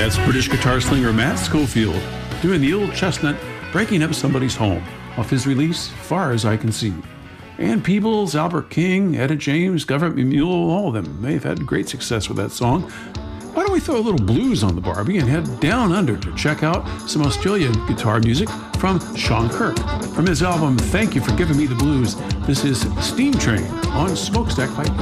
That's British guitar slinger Matt Schofield doing the old chestnut, breaking up somebody's home, off his release, Far As I Can See. Ann Peebles, Albert King, Etta James, Government Mule, all of them. They've had great success with that song. Why don't we throw a little blues on the Barbie and head down under to check out some Australian guitar music from Sean Kirk. From his album, Thank You for Giving Me the Blues, this is Steam Train on Smokestack Pipe.